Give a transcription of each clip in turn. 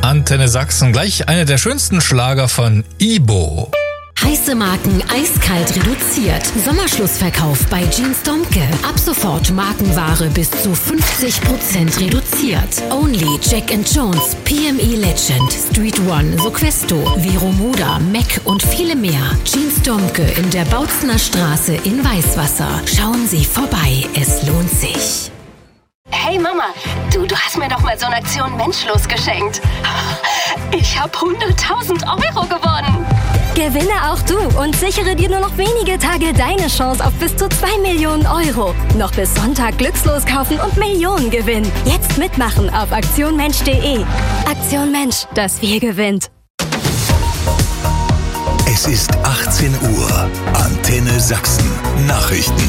Antenne Sachsen. Gleich eine der schönsten Schlager von Ibo. Heiße Marken eiskalt reduziert. Sommerschlussverkauf bei Jeans Domke. Ab sofort Markenware bis zu 50% reduziert. Only, Jack & Jones, PME Legend, Street One, Soquesto, Vero Moda, MAC und viele mehr. Jeans Domke in der Bautzener Straße in Weißwasser. Schauen Sie vorbei, es lohnt sich. Hey Mama, du hast mir doch mal so eine Aktion Menschlos geschenkt. Ich habe 100.000 Euro gewonnen. Gewinne auch du und sichere dir nur noch wenige Tage deine Chance auf bis zu 2 Millionen Euro. Noch bis Sonntag glückslos kaufen und Millionen gewinnen. Jetzt mitmachen auf aktionmensch.de. Aktion Mensch, das Wir gewinnt. Es ist 18 Uhr. Antenne Sachsen. Nachrichten.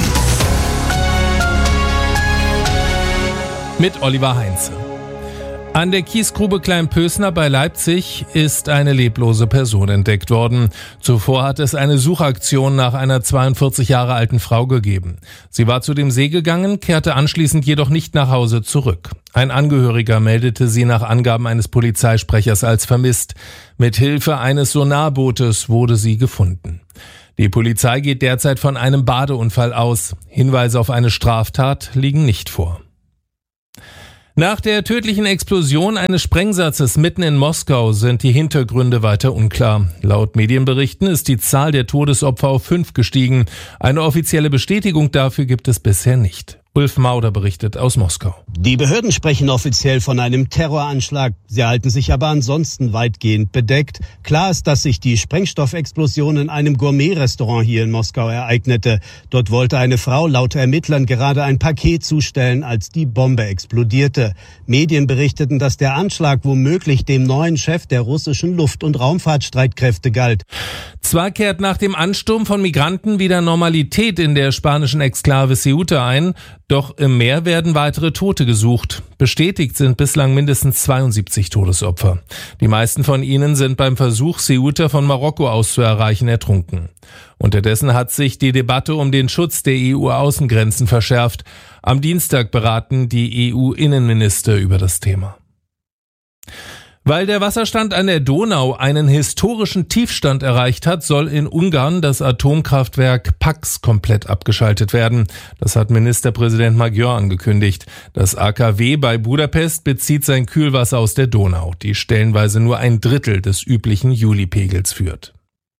Mit Oliver Heinze. An der Kiesgrube Kleinpösner bei Leipzig ist eine leblose Person entdeckt worden. Zuvor hat es eine Suchaktion nach einer 42 Jahre alten Frau gegeben. Sie war zu dem See gegangen, kehrte anschließend jedoch nicht nach Hause zurück. Ein Angehöriger meldete sie nach Angaben eines Polizeisprechers als vermisst. Mit Hilfe eines Sonarbootes wurde sie gefunden. Die Polizei geht derzeit von einem Badeunfall aus. Hinweise auf eine Straftat liegen nicht vor. Nach der tödlichen Explosion eines Sprengsatzes mitten in Moskau sind die Hintergründe weiter unklar. Laut Medienberichten ist die Zahl der Todesopfer auf 5 gestiegen. Eine offizielle Bestätigung dafür gibt es bisher nicht. Ulf Mauder berichtet aus Moskau. Die Behörden sprechen offiziell von einem Terroranschlag. Sie halten sich aber ansonsten weitgehend bedeckt. Klar ist, dass sich die Sprengstoffexplosion in einem Gourmet-Restaurant hier in Moskau ereignete. Dort wollte eine Frau laut Ermittlern gerade ein Paket zustellen, als die Bombe explodierte. Medien berichteten, dass der Anschlag womöglich dem neuen Chef der russischen Luft- und Raumfahrtstreitkräfte galt. Zwar kehrt nach dem Ansturm von Migranten wieder Normalität in der spanischen Exklave Ceuta ein, doch im Meer werden weitere Tote gesucht. Bestätigt sind bislang mindestens 72 Todesopfer. Die meisten von ihnen sind beim Versuch, Ceuta von Marokko aus zu erreichen, ertrunken. Unterdessen hat sich die Debatte um den Schutz der EU-Außengrenzen verschärft. Am Dienstag beraten die EU-Innenminister über das Thema. Weil der Wasserstand an der Donau einen historischen Tiefstand erreicht hat, soll in Ungarn das Atomkraftwerk Paks komplett abgeschaltet werden. Das hat Ministerpräsident Magyar angekündigt. Das AKW bei Budapest bezieht sein Kühlwasser aus der Donau, die stellenweise nur 1/3 des üblichen Julipegels führt.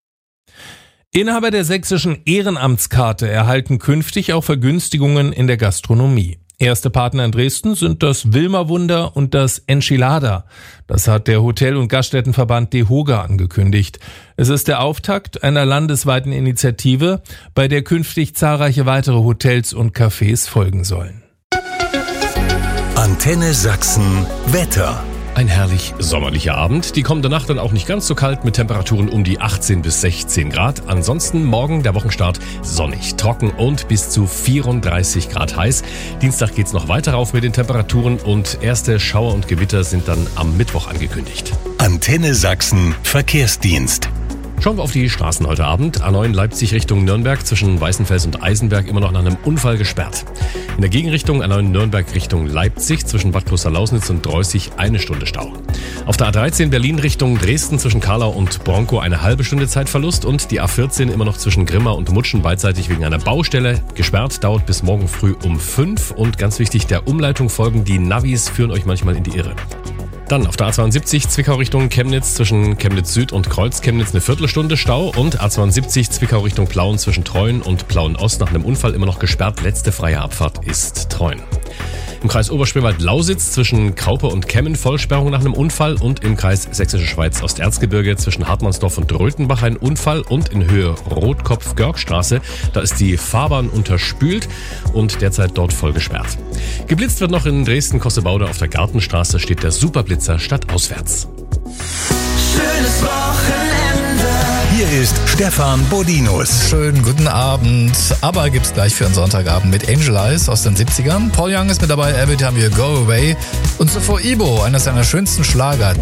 Inhaber der sächsischen Ehrenamtskarte erhalten künftig auch Vergünstigungen in der Gastronomie. Erste Partner in Dresden sind das Wilmerwunder und das Enchilada. Das hat der Hotel- und Gaststättenverband DEHOGA angekündigt. Es ist der Auftakt einer landesweiten Initiative, bei der künftig zahlreiche weitere Hotels und Cafés folgen sollen. Antenne Sachsen Wetter. Ein herrlich sommerlicher Abend. Die kommende Nacht dann auch nicht ganz so kalt mit Temperaturen um die 18 bis 16 Grad. Ansonsten morgen der Wochenstart sonnig, trocken und bis zu 34 Grad heiß. Dienstag geht's noch weiter rauf mit den Temperaturen und erste Schauer und Gewitter sind dann am Mittwoch angekündigt. Antenne Sachsen Verkehrsdienst. Schauen wir auf die Straßen heute Abend. A9 Leipzig Richtung Nürnberg zwischen Weißenfels und Eisenberg immer noch nach einem Unfall gesperrt. In der Gegenrichtung A9 Nürnberg Richtung Leipzig zwischen Bad Klosterlausnitz und Dreußig 1 Stunde Stau. Auf der A13 Berlin Richtung Dresden zwischen Karlau und Bronkow eine halbe Stunde Zeitverlust und die A14 immer noch zwischen Grimma und Mutschen beidseitig wegen einer Baustelle gesperrt, dauert bis morgen früh um 5 und ganz wichtig, der Umleitung folgen, die Navis führen euch manchmal in die Irre. Dann auf der A72 Zwickau Richtung Chemnitz zwischen Chemnitz Süd und Kreuz-Chemnitz eine Viertelstunde Stau und A72 Zwickau Richtung Plauen zwischen Treuen und Plauen Ost nach einem Unfall immer noch gesperrt. Letzte freie Abfahrt ist Treuen. Im Kreis Oberspreewald-Lausitz zwischen Kraupe und Kemmen Vollsperrung nach einem Unfall und im Kreis Sächsische Schweiz Osterzgebirge zwischen Hartmannsdorf und Röthenbach ein Unfall und in Höhe Rotkopf-Görgstraße, da ist die Fahrbahn unterspült und derzeit dort voll gesperrt. Geblitzt wird noch in Dresden-Kossebaude auf der Gartenstraße, steht der Superblitzer stadtauswärts. Schönes Wochenende. Hier ist Stefan Bodinus. Schönen guten Abend. Aber gibt's gleich für einen Sonntagabend mit Angel Eyes aus den 70ern. Paul Young ist mit dabei, Every Time You Go Away. Und zuvor Ibo, eines seiner schönsten Schlager.